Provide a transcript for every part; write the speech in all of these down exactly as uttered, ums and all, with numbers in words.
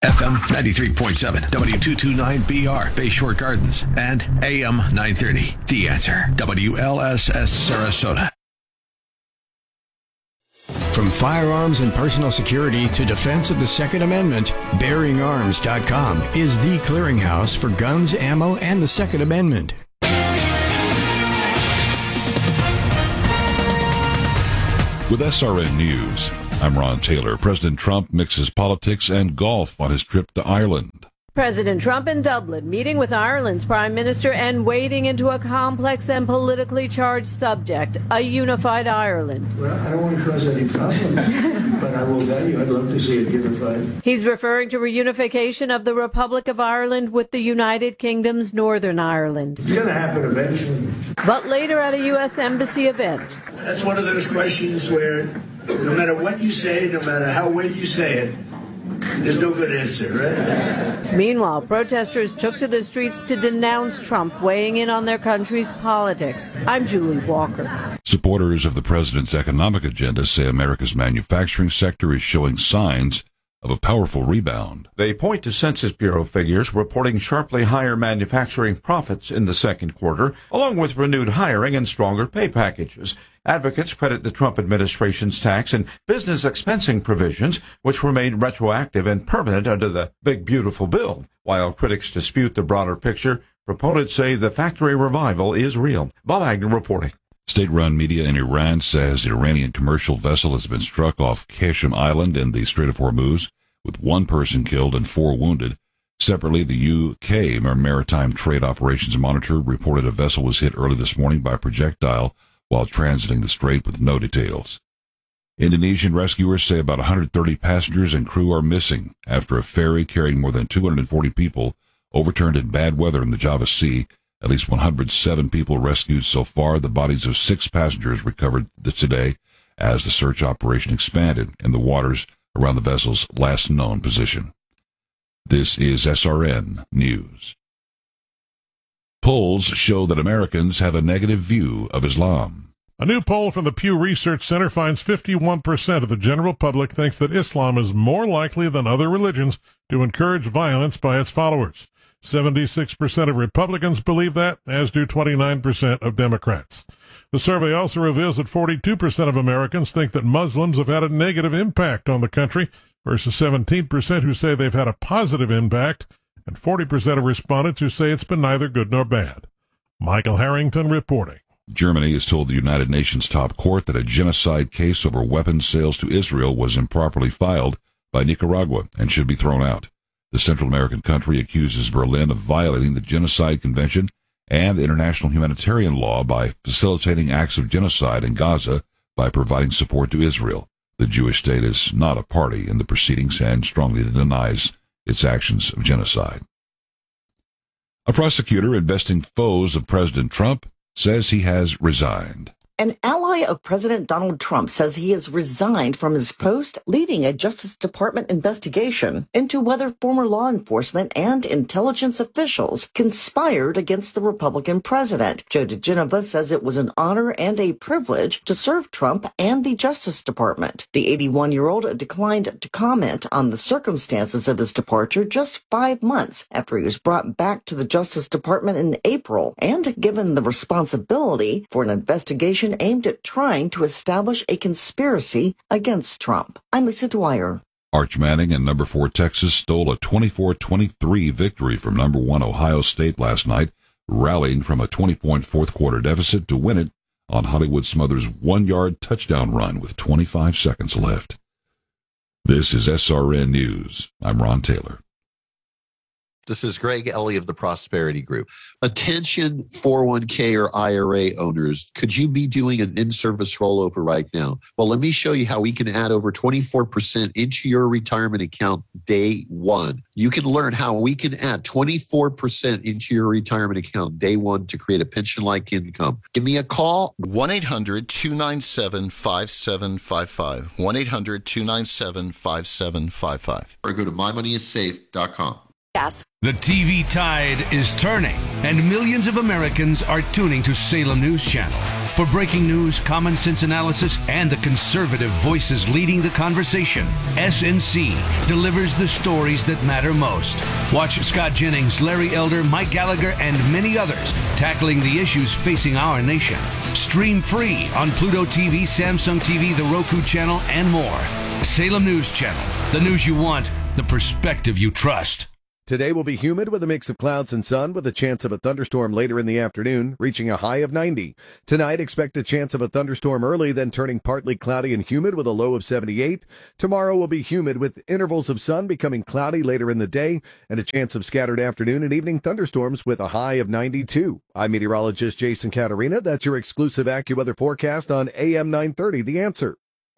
F M ninety-three point seven, W two twenty-nine B R, Bayshore Gardens, and A M nine thirty, The Answer, W L S S Sarasota. From firearms and personal security to defense of the Second Amendment, Bearing Arms dot com is the clearinghouse for guns, ammo, and the Second Amendment. With S R N News, I'm Ron Taylor. President Trump mixes politics and golf on his trip to Ireland. President Trump in Dublin, meeting with Ireland's prime minister and wading into a complex and politically charged subject, a unified Ireland. Well, I don't want to cause any problem, but I will tell you, I'd love to see it unified. He's referring to reunification of the Republic of Ireland with the United Kingdom's Northern Ireland. It's going to happen eventually. But later at a U S Embassy event. That's one of those questions where no matter what you say, no matter how well you say it, there's no good answer, right? Meanwhile, protesters took to the streets to denounce Trump weighing in on their country's politics. I'm Julie Walker. Supporters of the president's economic agenda say America's manufacturing sector is showing signs of a powerful rebound. They point to Census Bureau figures reporting sharply higher manufacturing profits in the second quarter, along with renewed hiring and stronger pay packages. Advocates credit the Trump administration's tax and business expensing provisions, which were made retroactive and permanent under the Big Beautiful Bill. While critics dispute the broader picture, proponents say the factory revival is real. Bob Agnew reporting. State-run media in Iran says an Iranian commercial vessel has been struck off Qasem Island in the Strait of Hormuz, with one person killed and four wounded. Separately, the U K Maritime Trade Operations Monitor reported a vessel was hit early this morning by a projectile while transiting the strait, with no details. Indonesian rescuers say about one hundred thirty passengers and crew are missing after a ferry carrying more than two hundred forty people overturned in bad weather in the Java Sea. At least one hundred seven people rescued so far. The bodies of six passengers recovered today as the search operation expanded in the waters around the vessel's last known position. This is S R N News. Polls show that Americans have a negative view of Islam. A new poll from the Pew Research Center finds fifty-one percent of the general public thinks that Islam is more likely than other religions to encourage violence by its followers. seventy-six percent of Republicans believe that, as do twenty-nine percent of Democrats. The survey also reveals that forty-two percent of Americans think that Muslims have had a negative impact on the country, versus seventeen percent who say they've had a positive impact, and forty percent of respondents who say it's been neither good nor bad. Michael Harrington reporting. Germany has told the United Nations top court that a genocide case over weapons sales to Israel was improperly filed by Nicaragua and should be thrown out. The Central American country accuses Berlin of violating the Genocide Convention and international humanitarian law by facilitating acts of genocide in Gaza by providing support to Israel. The Jewish state is not a party in the proceedings and strongly denies its actions of genocide. A prosecutor investing foes of President Trump says he has resigned. An ally of President Donald Trump says he has resigned from his post leading a Justice Department investigation into whether former law enforcement and intelligence officials conspired against the Republican president. Joe DeGenova says it was an honor and a privilege to serve Trump and the Justice Department. The eighty-one-year-old declined to comment on the circumstances of his departure just five months after he was brought back to the Justice Department in April and given the responsibility for an investigation aimed at trying to establish a conspiracy against Trump. I'm Lisa Dwyer. Arch Manning and number four Texas stole a twenty-four twenty-three victory from number one Ohio State last night, rallying from a twenty-point fourth quarter deficit to win it on Hollywood Smothers' one-yard touchdown run with twenty-five seconds left. This is S R N News. I'm Ron Taylor. This is Greg Ellie of the Prosperity Group. Attention four oh one k or I R A owners, could you be doing an in-service rollover right now? Well, let me show you how we can add over twenty-four percent into your retirement account day one. You can learn how we can add twenty-four percent into your retirement account day one to create a pension-like income. Give me a call. one eight hundred two nine seven five seven five five. one eight hundred two nine seven five seven five five. Or go to my money is safe dot com. Yes. The T V tide is turning, and millions of Americans are tuning to Salem News Channel. For breaking news, common sense analysis, and the conservative voices leading the conversation, S N C delivers the stories that matter most. Watch Scott Jennings, Larry Elder, Mike Gallagher, and many others tackling the issues facing our nation. Stream free on Pluto T V, Samsung T V, the Roku channel, and more. Salem News Channel. The news you want, the perspective you trust. Today will be humid with a mix of clouds and sun with a chance of a thunderstorm later in the afternoon, reaching a high of ninety. Tonight, expect a chance of a thunderstorm early, then turning partly cloudy and humid with a low of seventy-eight. Tomorrow will be humid with intervals of sun becoming cloudy later in the day and a chance of scattered afternoon and evening thunderstorms with a high of ninety-two. I'm meteorologist Jason Caterina. That's your exclusive AccuWeather forecast on A M nine thirty, The Answer.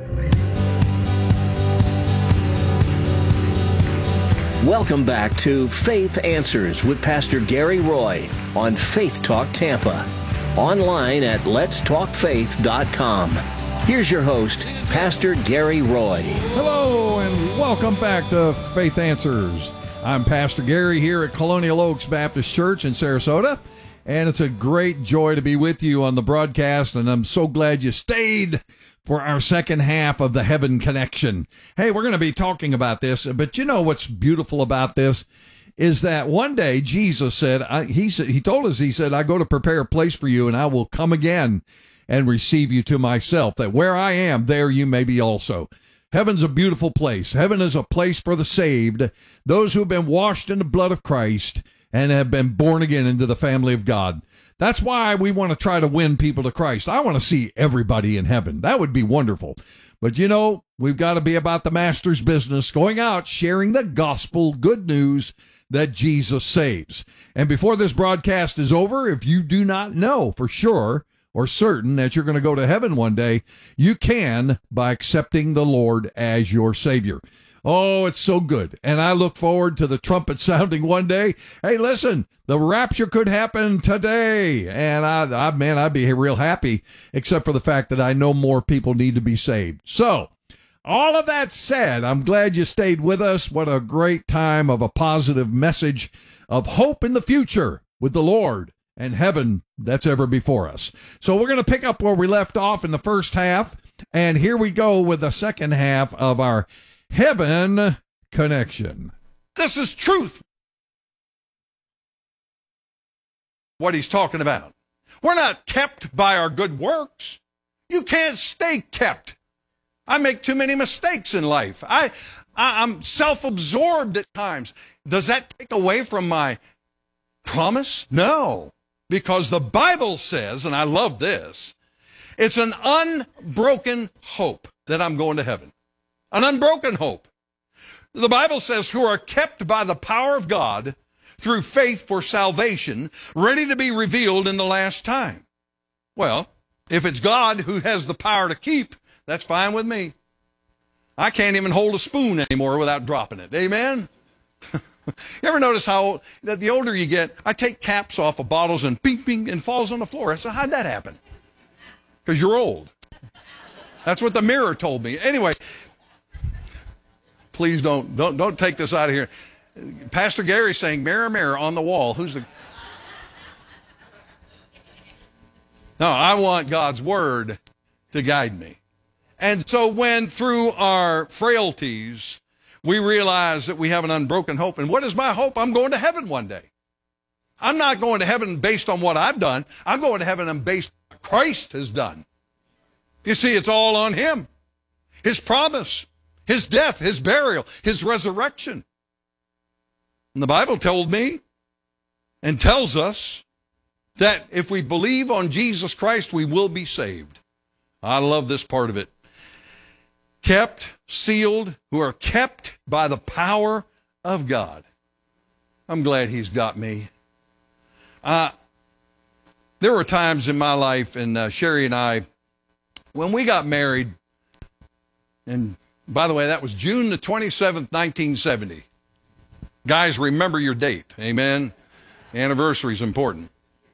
Welcome back to Faith Answers with Pastor Gary Roy on Faith Talk Tampa. Online at lets talk faith dot com. Here's your host, Pastor Gary Roy. Hello and welcome back to Faith Answers. I'm Pastor Gary here at Colonial Oaks Baptist Church in Sarasota, and it's a great joy to be with you on the broadcast, and I'm so glad you stayed for our second half of the Heaven Connection. Hey, we're going to be talking about this, but you know what's beautiful about this is that one day Jesus said, I, he said, he told us, he said, I go to prepare a place for you and I will come again and receive you to myself, that where I am, there you may be also. Heaven's a beautiful place. Heaven is a place for the saved, those who have been washed in the blood of Christ and have been born again into the family of God. That's why we want to try to win people to Christ. I want to see everybody in heaven. That would be wonderful. But, you know, we've got to be about the Master's business, going out, sharing the gospel, good news that Jesus saves. And before this broadcast is over, if you do not know for sure or certain that you're going to go to heaven one day, you can by accepting the Lord as your Savior. Oh, it's so good. And I look forward to the trumpet sounding one day. Hey, listen, the rapture could happen today. And I, I, man, I'd be real happy, except for the fact that I know more people need to be saved. So, all of that said, I'm glad you stayed with us. What a great time of a positive message of hope in the future with the Lord and heaven that's ever before us. So we're going to pick up where we left off in the first half. And here we go with the second half of our Heaven Connection. This is truth. What he's talking about. We're not kept by our good works. You can't stay kept. I make too many mistakes in life. I, I, I'm self-absorbed at times. Does that take away from my promise? No. Because the Bible says, and I love this, it's an unbroken hope that I'm going to heaven. An unbroken hope. The Bible says, who are kept by the power of God through faith for salvation, ready to be revealed in the last time. Well, if it's God who has the power to keep, that's fine with me. I can't even hold a spoon anymore without dropping it. Amen? You ever notice how that the older you get, I take caps off of bottles and bing, bing, and falls on the floor. I said, how'd that happen? Because you're old. That's what the mirror told me. Anyway, please don't, don't, don't take this out of here. Pastor Gary's saying, mirror, mirror on the wall. Who's the... No, I want God's word to guide me. And so when through our frailties, we realize that we have an unbroken hope. And what is my hope? I'm going to heaven one day. I'm not going to heaven based on what I've done. I'm going to heaven based on what Christ has done. You see, it's all on him. His promise, his death, his burial, his resurrection. And the Bible told me and tells us that if we believe on Jesus Christ, we will be saved. I love this part of it. Kept, sealed, who are kept by the power of God. I'm glad he's got me. Uh, there were times in my life, and uh, Sherry and I, when we got married, and by the way, that was June the twenty-seventh, nineteen seventy. Guys, remember your date. Amen. Anniversary is important.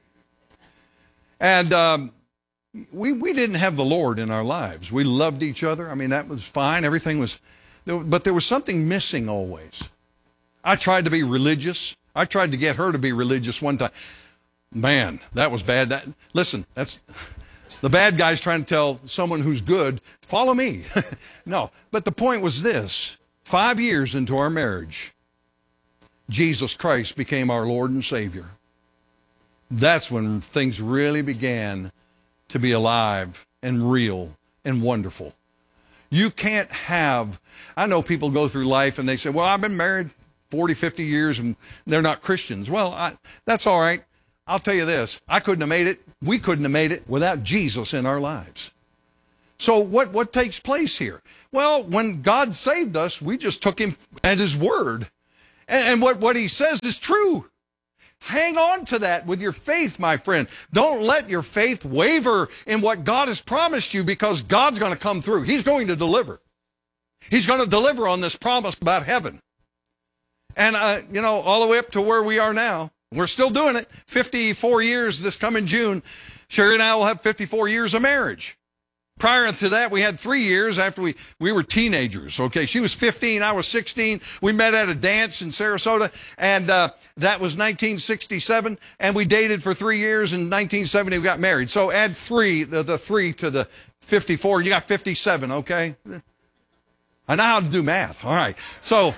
And um, we we didn't have the Lord in our lives. We loved each other. I mean, that was fine. Everything was, but there was something missing always. I tried to be religious. I tried to get her to be religious one time. Man, that was bad. That, listen, that's The bad guy's trying to tell someone who's good, follow me. No, but the point was this. Five years into our marriage, Jesus Christ became our Lord and Savior. That's when things really began to be alive and real and wonderful. You can't have, I know people go through life and they say, well, I've been married forty, fifty years and they're not Christians. Well, I, that's all right. I'll tell you this, I couldn't have made it, we couldn't have made it without Jesus in our lives. So what, what takes place here? Well, when God saved us, we just took him at his word. And, and what, what he says is true. Hang on to that with your faith, my friend. Don't let your faith waver in what God has promised you, because God's going to come through. He's going to deliver. He's going to deliver on this promise about heaven. And, uh, you know, all the way up to where we are now, we're still doing it. fifty-four years this coming June. Sherry and I will have fifty-four years of marriage. Prior to that, we had three years after we, we were teenagers, okay? She was fifteen, I was sixteen. We met at a dance in Sarasota, and uh, that was nineteen sixty-seven, and we dated for three years. In nineteen seventy, we got married. So add three, the, the three to the fifty-four, you got fifty-seven, okay? I know how to do math, all right. So,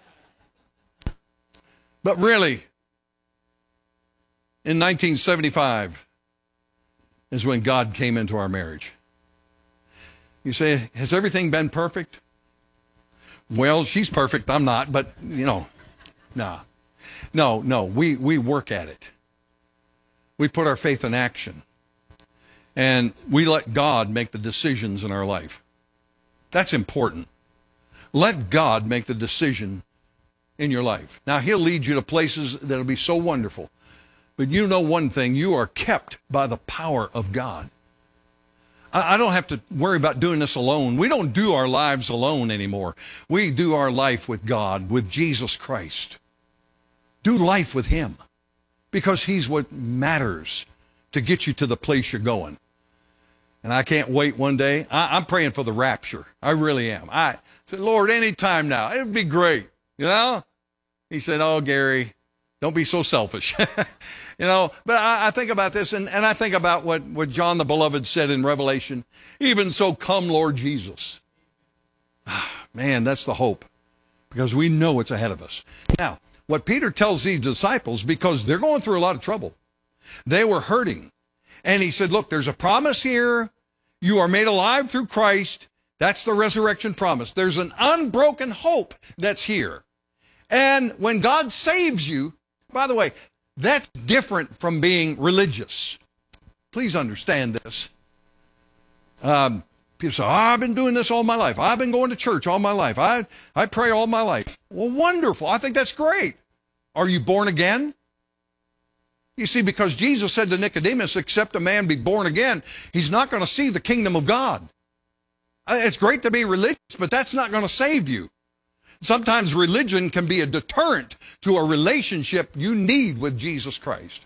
but really, in nineteen seventy-five is when God came into our marriage. You say, has everything been perfect? Well, she's perfect. I'm not, but, you know, nah. No, no, we, we work at it. We put our faith in action. And we let God make the decisions in our life. That's important. Let God make the decision in your life. Now, he'll lead you to places that'll be so wonderful. But you know one thing, you are kept by the power of God. I don't have to worry about doing this alone. We don't do our lives alone anymore. We do our life with God, with Jesus Christ. Do life with him, because he's what matters to get you to the place you're going. And I can't wait one day. I, I'm praying for the rapture. I really am. I said, Lord, anytime now. It would be great. You know? He said, oh, Gary, don't be so selfish. You know, but I, I think about this, and, and I think about what, what John the Beloved said in Revelation. Even so, come, Lord Jesus. Man, that's the hope, because we know what's ahead of us. Now, what Peter tells these disciples, because they're going through a lot of trouble. They were hurting. And he said, look, there's a promise here. You are made alive through Christ. That's the resurrection promise. There's an unbroken hope that's here. And when God saves you, by the way, that's different from being religious. Please understand this. Um, people say, oh, I've been doing this all my life. I've been going to church all my life. I, I pray all my life. Well, wonderful. I think that's great. Are you born again? You see, because Jesus said to Nicodemus, except a man be born again, he's not going to see the kingdom of God. It's great to be religious, but that's not going to save you. Sometimes religion can be a deterrent to a relationship you need with Jesus Christ.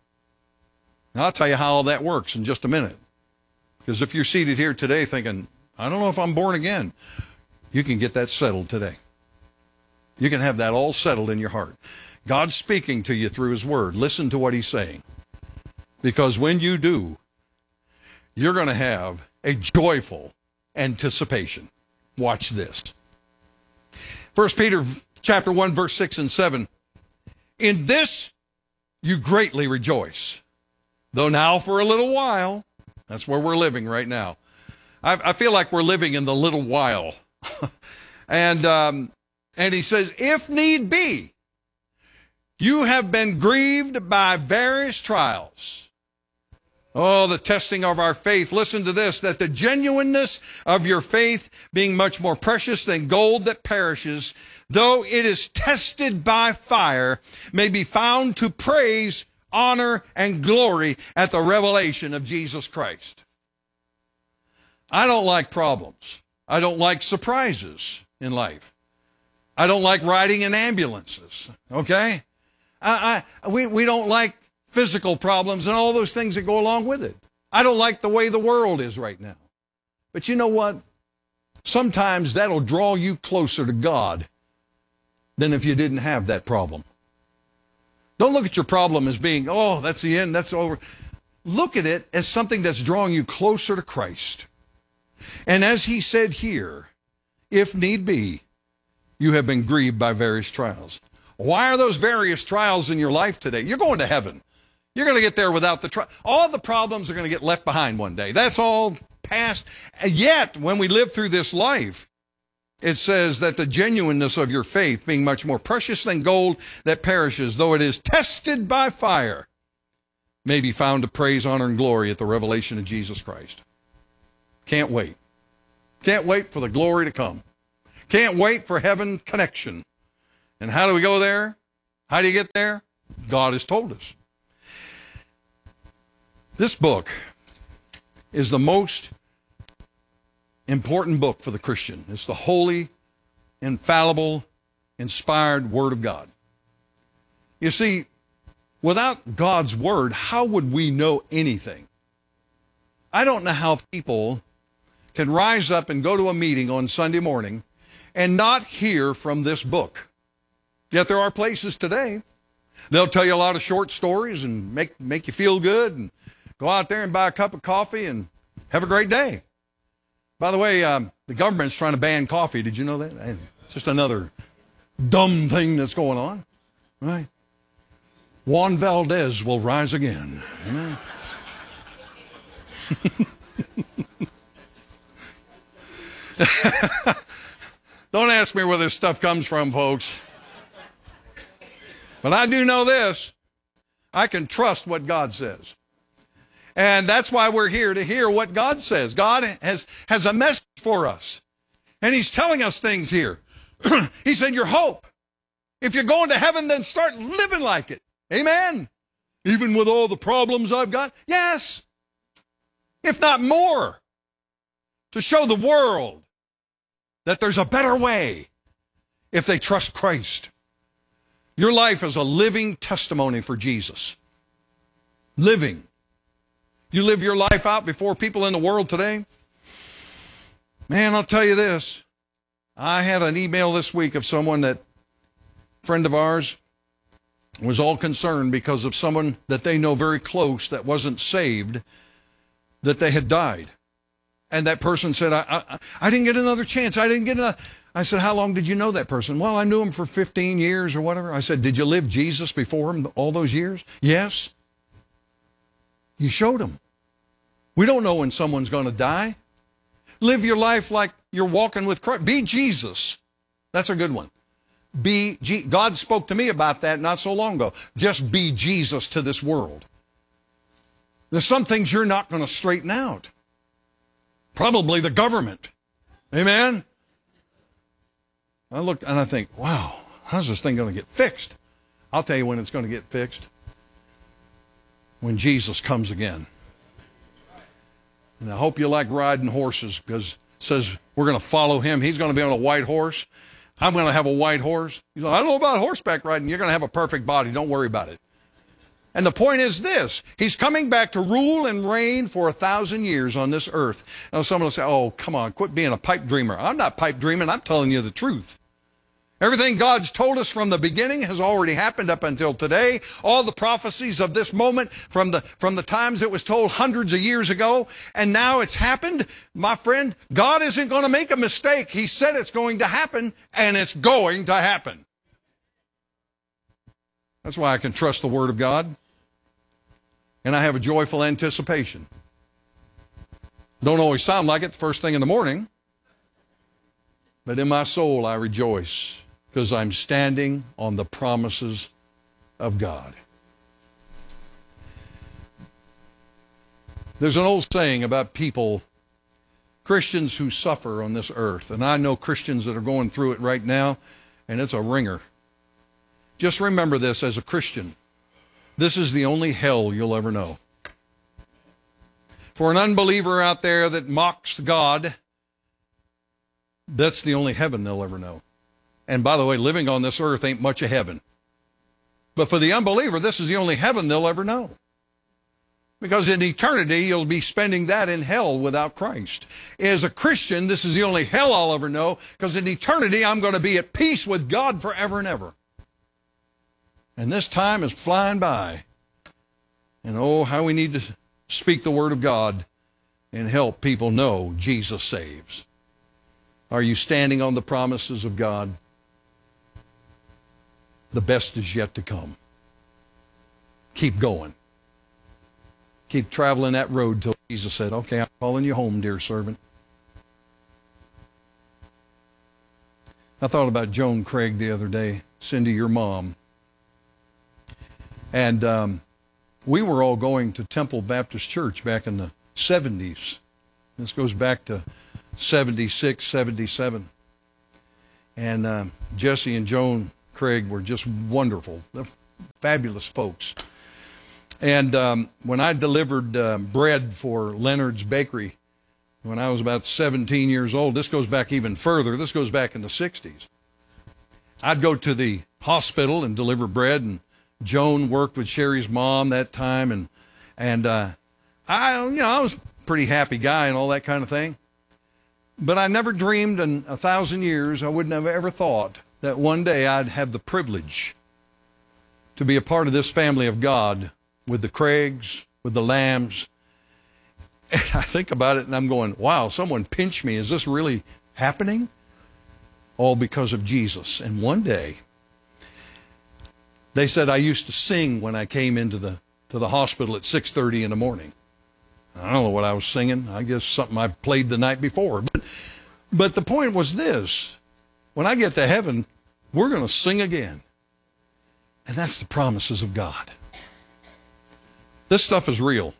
Now, I'll tell you how all that works in just a minute. Because if you're seated here today thinking, I don't know if I'm born again, you can get that settled today. You can have that all settled in your heart. God's speaking to you through his word. Listen to what he's saying. Because when you do, you're going to have a joyful anticipation. Watch this. First Peter chapter one, verse six and seven. In this you greatly rejoice, though now for a little while, that's where we're living right now. I, I feel like we're living in the little while. and, um, and he says, if need be, you have been grieved by various trials. Oh, the testing of our faith. Listen to this, that the genuineness of your faith, being much more precious than gold that perishes, though it is tested by fire, may be found to praise, honor, and glory at the revelation of Jesus Christ. I don't like problems. I don't like surprises in life. I don't like riding in ambulances, okay? I, I, we, we don't like physical problems and all those things that go along with it. I don't like the way the world is right now. But you know what? Sometimes that'll draw you closer to God than if you didn't have that problem. Don't look at your problem as being, oh, that's the end, that's over. look at it as something that's drawing you closer to Christ. And as he said here, if need be, you have been grieved by various trials. Why are those various trials in your life today? You're going to heaven. You're going to get there without the trial. All the problems are going to get left behind one day. That's all past. And yet, when we live through this life, it says that the genuineness of your faith, being much more precious than gold that perishes, though it is tested by fire, may be found to praise, honor, and glory at the revelation of Jesus Christ. Can't wait. Can't wait for the glory to come. Can't wait for heaven connection. And how do we go there? How do you get there? God has told us. This book is the most important book for the Christian. It's the holy, infallible, inspired Word of God. You see, without God's Word, how would we know anything? I don't know how people can rise up and go to a meeting on Sunday morning and not hear from this book. Yet there are places today, they'll tell you a lot of short stories and make, make you feel good and go out there and buy a cup of coffee and have a great day. By the way, um, the government's trying to ban coffee. Did you know that? It's just another dumb thing that's going on, right? Juan Valdez will rise again. Amen. Don't ask me where this stuff comes from, folks. But I do know this. I can trust what God says. And that's why we're here, to hear what God says. God has, has a message for us. And he's telling us things here. He said, your hope. If you're going to heaven, then start living like it. Amen. Even with all the problems I've got? Yes. If not more. To show the world that there's a better way if they trust Christ. Your life is a living testimony for Jesus. Living. You live your life out before people in the world today? Man, I'll tell you this. I had an email this week of someone that, a friend of ours, was all concerned because of someone that they know very close that wasn't saved, that they had died. And that person said, I, I, I didn't get another chance. I didn't get a... I said, how long did you know that person? Well, I knew him for fifteen years or whatever. I said, did you live Jesus before him all those years? Yes. You showed him. We don't know when someone's going to die. Live your life like you're walking with Christ. Be Jesus. That's a good one. Be G- God spoke to me about that not so long ago. Just be Jesus to this world. There's some things you're not going to straighten out. Probably the government. Amen? I look and I think, wow, how's this thing going to get fixed? I'll tell you when it's going to get fixed. When Jesus comes again. And I hope you like riding horses, because it says we're going to follow him. He's going to be on a white horse. I'm going to have a white horse. He's like, I don't know about horseback riding. You're going to have a perfect body. Don't worry about it. And the point is this. He's coming back to rule and reign for a thousand years on this earth. Now someone will say, oh, come on, quit being a pipe dreamer. I'm not pipe dreaming. I'm telling you the truth. Everything God's told us from the beginning has already happened up until today. All the prophecies of this moment from the, from the times it was told hundreds of years ago, and now it's happened. My friend, God isn't going to make a mistake. He said it's going to happen, and it's going to happen. That's why I can trust the Word of God. And I have a joyful anticipation. Don't always sound like it the first thing in the morning. But in my soul I rejoice, because I'm standing on the promises of God. There's an old saying about people, Christians who suffer on this earth. And I know Christians that are going through it right now, and it's a ringer. Just remember this as a Christian. This is the only hell you'll ever know. For an unbeliever out there that mocks God, that's the only heaven they'll ever know. And by the way, living on this earth ain't much of heaven. But for the unbeliever, this is the only heaven they'll ever know. Because in eternity, you'll be spending that in hell without Christ. As a Christian, this is the only hell I'll ever know, because in eternity, I'm going to be at peace with God forever and ever. And this time is flying by. And oh, how we need to speak the word of God and help people know Jesus saves. Are you standing on the promises of God? The best is yet to come. Keep going. Keep traveling that road till Jesus said, okay, I'm calling you home, dear servant. I thought about Joan Craig the other day, Cindy, your mom. And um, we were all going to Temple Baptist Church back in the seventies. This goes back to seventy-six, seventy-seven. And uh, Jesse and Joan Craig were just wonderful. They're fabulous folks. And um, when I delivered uh, bread for Leonard's Bakery when I was about seventeen years old, this goes back even further. This goes back in the sixties. I'd go to the hospital and deliver bread, and Joan worked with Sherry's mom that time, and and uh, I, you know, I was a pretty happy guy and all that kind of thing. But I never dreamed in a thousand years, I wouldn't have ever thought that one day I'd have the privilege to be a part of this family of God with the Craigs, with the Lambs. And I think about it and I'm going, wow, someone pinched me. Is this really happening? All because of Jesus. And one day, they said I used to sing when I came into the to the hospital at six thirty in the morning. I don't know what I was singing. I guess something I played the night before. But, but the point was this. When I get to heaven, we're going to sing again. And that's the promises of God. This stuff is real.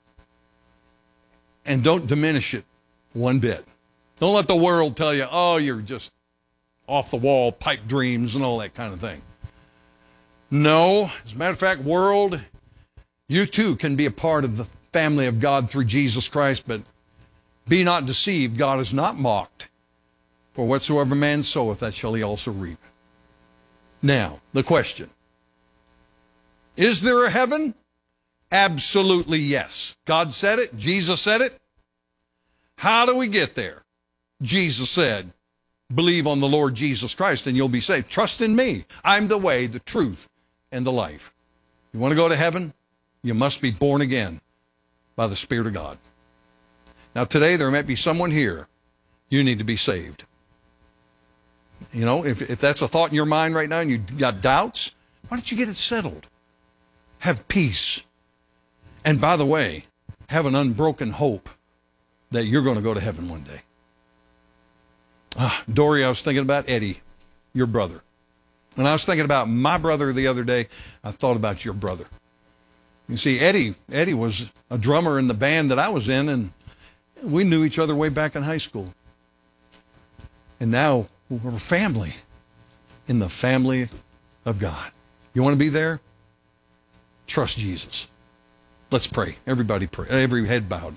And don't diminish it one bit. Don't let the world tell you, oh, you're just off the wall, pipe dreams and all that kind of thing. No. As a matter of fact, world, you too can be a part of the family of God through Jesus Christ, but be not deceived. God is not mocked. For whatsoever man soweth, that shall he also reap. Now, the question. Is there a heaven? Absolutely yes. God said it. Jesus said it. How do we get there? Jesus said, believe on the Lord Jesus Christ and you'll be saved. Trust in me. I'm the way, the truth, and the life. You want to go to heaven? You must be born again by the Spirit of God. Now today there might be someone here. You need to be saved. You know, if, if that's a thought in your mind right now and you got doubts, why don't you get it settled? Have peace. And by the way, have an unbroken hope that you're going to go to heaven one day. Ah, Dory, I was thinking about Eddie, your brother. When I was thinking about my brother the other day, I thought about your brother. You see, Eddie, Eddie was a drummer in the band that I was in, and we knew each other way back in high school. And now we're family in the family of God. You want to be there? Trust Jesus. Let's pray. Everybody pray. Every head bowed.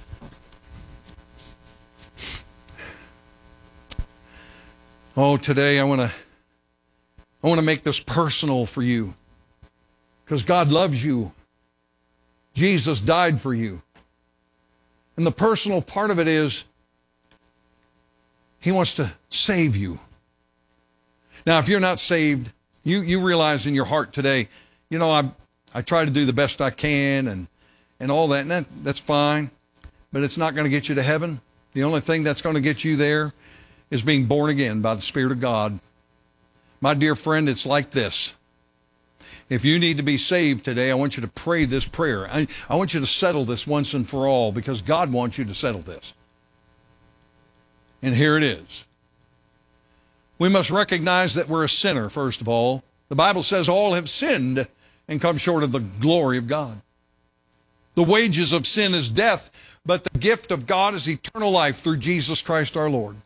Oh, today I want to I want to make this personal for you because God loves you. Jesus died for you. And the personal part of it is he wants to save you. Now, if you're not saved, you, you realize in your heart today, you know, I I try to do the best I can and, and all that, and that, that's fine, but it's not going to get you to heaven. The only thing that's going to get you there is being born again by the Spirit of God. My dear friend, it's like this. If you need to be saved today, I want you to pray this prayer. I, I want you to settle this once and for all because God wants you to settle this. And here it is. We must recognize that we're a sinner, first of all. The Bible says all have sinned and come short of the glory of God. The wages of sin is death, but the gift of God is eternal life through Jesus Christ our Lord.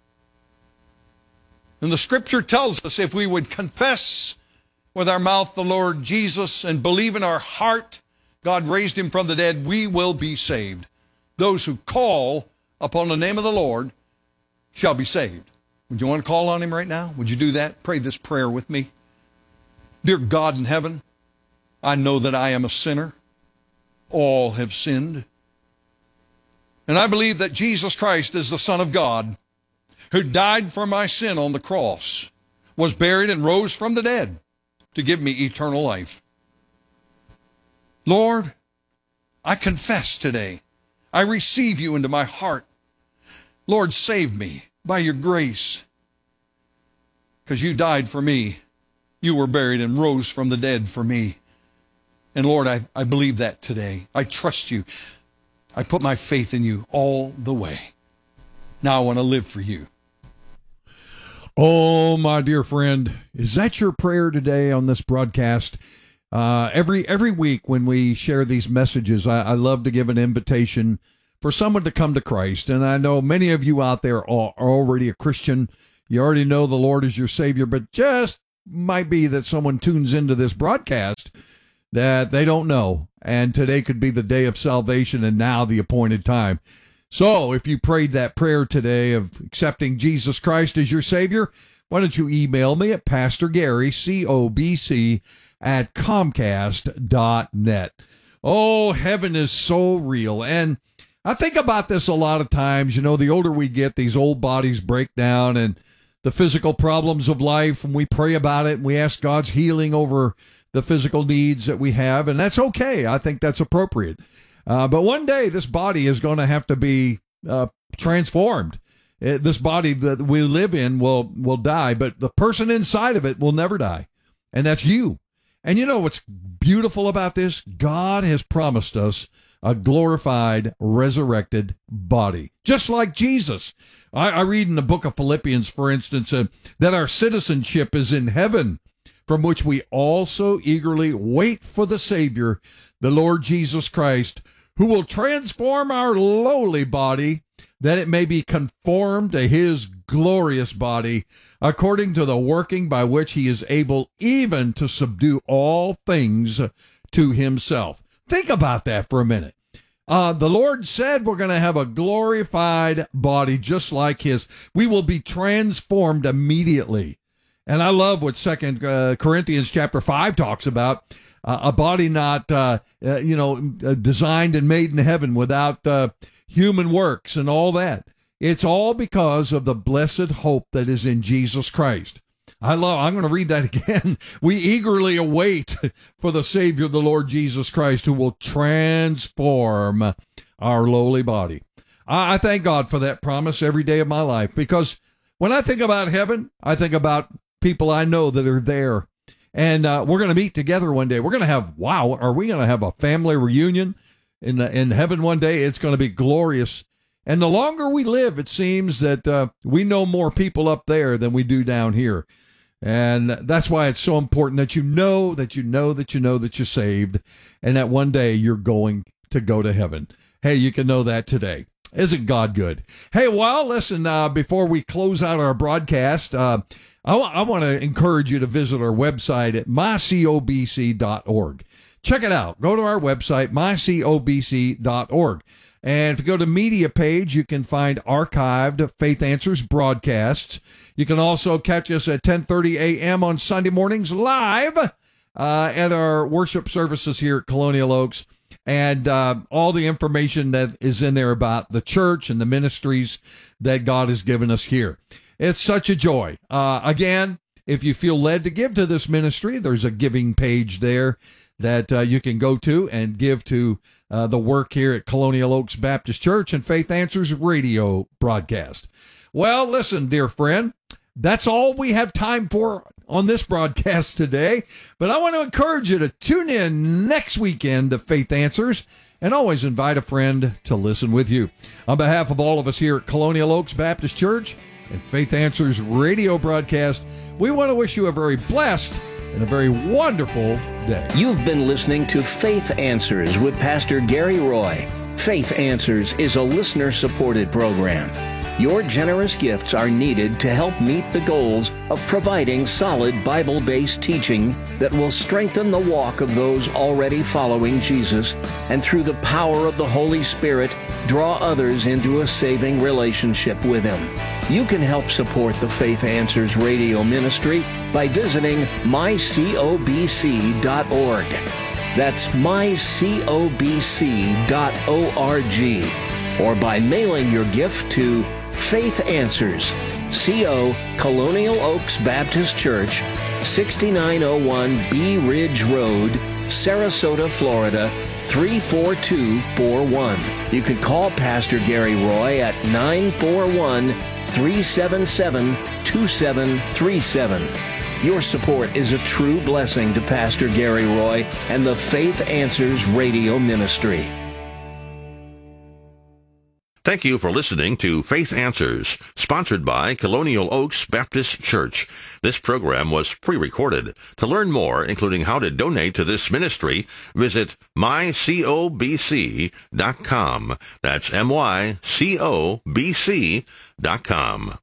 And the Scripture tells us if we would confess with our mouth the Lord Jesus and believe in our heart God raised him from the dead, we will be saved. Those who call upon the name of the Lord shall be saved. Would you want to call on him right now? Would you do that? Pray this prayer with me. Dear God in heaven, I know that I am a sinner. All have sinned. And I believe that Jesus Christ is the Son of God, who died for my sin on the cross, was buried and rose from the dead to give me eternal life. Lord, I confess today. I receive you into my heart. Lord, save me by your grace, because you died for me. You were buried and rose from the dead for me. And Lord, I, I believe that today. I trust you. I put my faith in you all the way. Now I want to live for you. Oh, my dear friend, is that your prayer today on this broadcast? Uh, every every week when we share these messages, I, I love to give an invitation for someone to come to Christ. And I know many of you out there are already a Christian. You already know the Lord is your Savior, but just might be that someone tunes into this broadcast that they don't know. And today could be the day of salvation and now the appointed time. So if you prayed that prayer today of accepting Jesus Christ as your Savior, why don't you email me at Pastor Gary, C O B C, at Comcast dot net. Oh, heaven is so real. And I think about this a lot of times. You know, the older we get, these old bodies break down and the physical problems of life, and we pray about it and we ask God's healing over the physical needs that we have, and that's okay. I think that's appropriate. Uh, but one day, this body is going to have to be uh, transformed. It, this body that we live in will will die, but the person inside of it will never die, and that's you. And you know what's beautiful about this? God has promised us a glorified, resurrected body, just like Jesus. I, I read in the book of Philippians, for instance, uh, that our citizenship is in heaven, from which we also eagerly wait for the Savior, the Lord Jesus Christ, who will transform our lowly body, that it may be conformed to his glorious body, according to the working by which he is able even to subdue all things to himself. Think about that for a minute. Uh, the Lord said we're going to have a glorified body just like his. We will be transformed immediately. And I love what Second uh, Corinthians chapter five talks about, uh, a body not, uh, uh, you know, designed and made in heaven without uh, human works and all that. It's all because of the blessed hope that is in Jesus Christ. I love, I'm going to read that again. We eagerly await for the Savior, the Lord Jesus Christ, who will transform our lowly body. I, I thank God for that promise every day of my life, because when I think about heaven, I think about people I know that are there. And uh, we're going to meet together one day. We're going to have, wow, are we going to have a family reunion in the, in heaven one day? It's going to be glorious. And the longer we live, it seems that uh, we know more people up there than we do down here. And that's why it's so important that you know, that you know, that you know that you're saved, and that one day you're going to go to heaven. Hey, you can know that today. Isn't God good? Hey, well, listen, uh, before we close out our broadcast, uh, I, w- I want to encourage you to visit our website at my cob c dot org. Check it out. Go to our website, my cob c dot org. And if you go to media page, you can find archived Faith Answers broadcasts. You can also catch us at ten thirty a.m. on Sunday mornings live uh, at our worship services here at Colonial Oaks. And uh, all the information that is in there about the church and the ministries that God has given us here. It's such a joy. Uh, again, if you feel led to give to this ministry, there's a giving page there that uh, you can go to and give to uh, the work here at Colonial Oaks Baptist Church and Faith Answers radio broadcast. Well, listen, dear friend, that's all we have time for on this broadcast today. But I want to encourage you to tune in next weekend to Faith Answers, and always invite a friend to listen with you. On behalf of all of us here at Colonial Oaks Baptist Church and Faith Answers radio broadcast, we want to wish you a very blessed and a very wonderful day. You've been listening to Faith Answers with Pastor Gary Roy. Faith Answers is a listener-supported program. Your generous gifts are needed to help meet the goals of providing solid Bible-based teaching that will strengthen the walk of those already following Jesus, and through the power of the Holy Spirit, draw others into a saving relationship with Him. You can help support the Faith Answers radio ministry by visiting my cob c dot org. That's my cob c dot org. Or by mailing your gift to Faith Answers, C O Colonial Oaks Baptist Church, sixty-nine oh one Bee Ridge Road, Sarasota, Florida, three four two four one. You can call Pastor Gary Roy at nine four one, three seven seven, two seven three seven. Your support is a true blessing to Pastor Gary Roy and the Faith Answers radio ministry. Thank you for listening to Faith Answers, sponsored by Colonial Oaks Baptist Church. This program was pre-recorded. To learn more, including how to donate to this ministry, visit my cob c dot com. That's M Y C O B C dot com.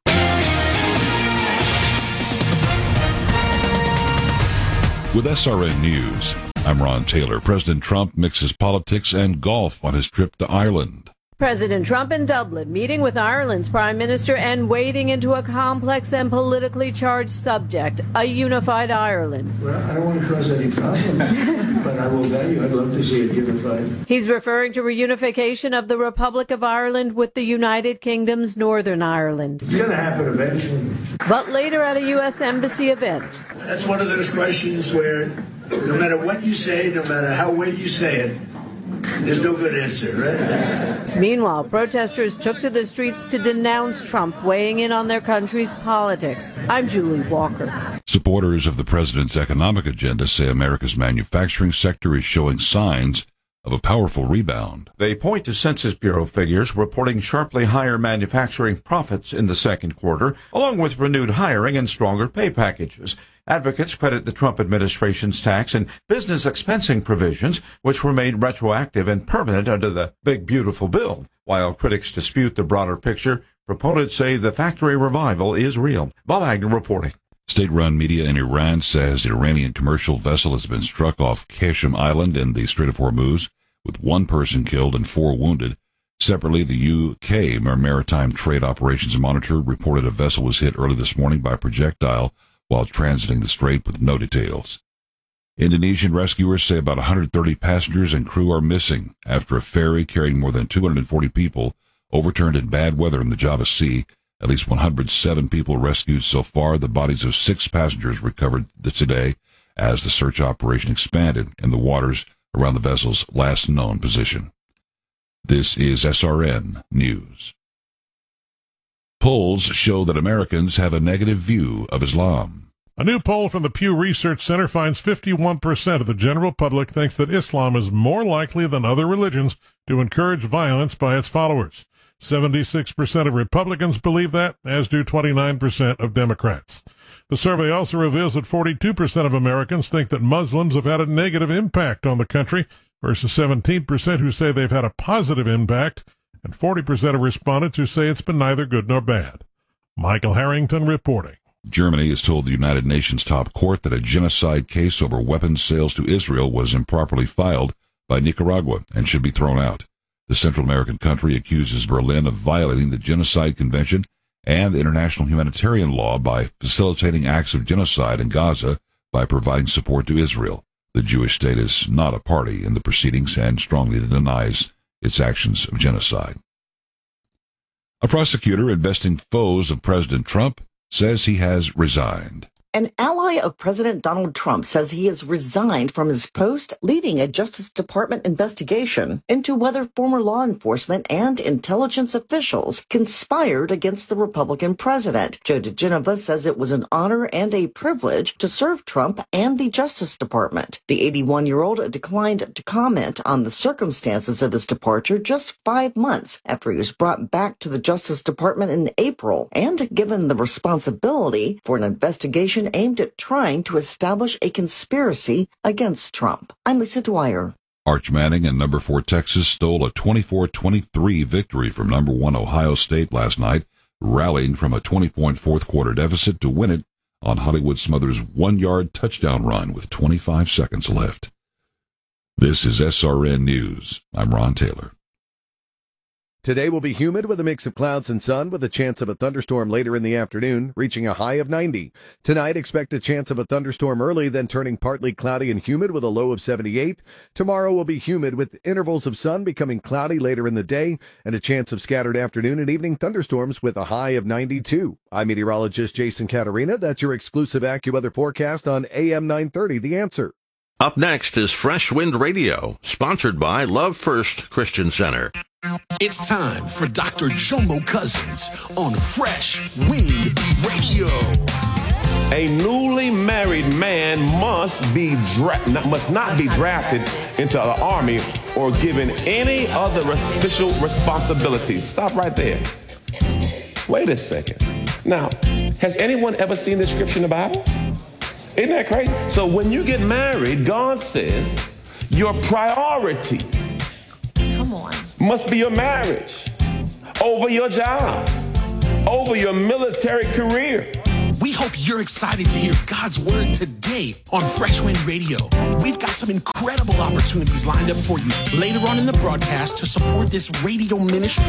With S R N News, I'm Ron Taylor. President Trump mixes politics and golf on his trip to Ireland. President Trump in Dublin, meeting with Ireland's Prime Minister and wading into a complex and politically charged subject, a unified Ireland. Well, I don't want to cause any problem, but I will tell you, I'd love to see it unified. He's referring to reunification of the Republic of Ireland with the United Kingdom's Northern Ireland. It's going to happen eventually. But later at a U S Embassy event. That's one of those questions where no matter what you say, no matter how well you say it, there's no good answer, right? That's... Meanwhile, protesters took to the streets to denounce Trump weighing in on their country's politics. I'm Julie Walker. Supporters of the president's economic agenda say America's manufacturing sector is showing signs of a powerful rebound. They point to Census Bureau figures reporting sharply higher manufacturing profits in the second quarter, along with renewed hiring and stronger pay packages. Advocates credit the Trump administration's tax and business expensing provisions, which were made retroactive and permanent under the Big Beautiful Bill. While critics dispute the broader picture, proponents say the factory revival is real. Bob Agnew reporting. State-run media in Iran says an Iranian commercial vessel has been struck off Qashm Island in the Strait of Hormuz, with one person killed and four wounded. Separately, the U K Maritime Trade Operations Monitor reported a vessel was hit early this morning by a projectile while transiting the strait, with no details. Indonesian rescuers say about one hundred thirty passengers and crew are missing after a ferry carrying more than two hundred forty people overturned in bad weather in the Java Sea. At least one hundred seven people rescued so far. The bodies of six passengers recovered today as the search operation expanded in the waters around the vessel's last known position. This is S R N News. Polls show that Americans have a negative view of Islam. A new poll from the Pew Research Center finds fifty-one percent of the general public thinks that Islam is more likely than other religions to encourage violence by its followers. seventy-six percent of Republicans believe that, as do twenty-nine percent of Democrats. The survey also reveals that forty-two percent of Americans think that Muslims have had a negative impact on the country, versus seventeen percent who say they've had a positive impact, and forty percent of respondents who say it's been neither good nor bad. Michael Harrington reporting. Germany has told the United Nations top court that a genocide case over weapons sales to Israel was improperly filed by Nicaragua and should be thrown out. The Central American country accuses Berlin of violating the Genocide Convention and international humanitarian law by facilitating acts of genocide in Gaza by providing support to Israel. The Jewish state is not a party in the proceedings and strongly denies its actions of genocide. A prosecutor investing foes of President Trump says he has resigned. An ally of President Donald Trump says he has resigned from his post leading a Justice Department investigation into whether former law enforcement and intelligence officials conspired against the Republican president. Joe DeGenova says it was an honor and a privilege to serve Trump and the Justice Department. The eighty-one-year-old declined to comment on the circumstances of his departure just five months after he was brought back to the Justice Department in April and given the responsibility for an investigation aimed at trying to establish a conspiracy against Trump. I'm Lisa Dwyer. Arch Manning and number four Texas stole a twenty-four twenty-three victory from number one Ohio State last night, rallying from a twenty-point fourth quarter deficit to win it on Hollywood Smothers' one-yard touchdown run with twenty-five seconds left. This is S R N News. I'm Ron Taylor. Today will be humid with a mix of clouds and sun with a chance of a thunderstorm later in the afternoon, reaching a high of ninety. Tonight, expect a chance of a thunderstorm early, then turning partly cloudy and humid with a low of seventy-eight. Tomorrow will be humid with intervals of sun becoming cloudy later in the day and a chance of scattered afternoon and evening thunderstorms with a high of ninety-two. I'm meteorologist Jason Caterina. That's your exclusive AccuWeather forecast on A M nine thirty, The Answer. Up next is Fresh Wind Radio, sponsored by Love First Christian Center. It's time for Doctor Jomo Cousins on Fresh Wind Radio. A newly married man must be dra- must not be drafted into the army or given any other official responsibilities. Stop right there. Wait a second. Now, has anyone ever seen this scripture in the Bible? Isn't that crazy? So when you get married, God says your priority Come on. must be your marriage over your job, over your military career. We hope you're excited to hear God's word today on Fresh Wind Radio. We've got some incredible opportunities lined up for you later on in the broadcast to support this radio ministry.